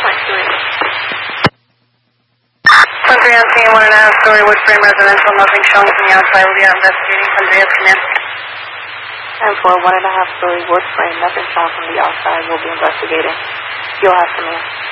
Andreas, seeing 1.5-story wood frame residential, nothing showing from the outside. We are investigating. Andreas, come in. And for a 1.5-story wood frame, nothing shown from the outside, we'll be investigating. You'll have to come in.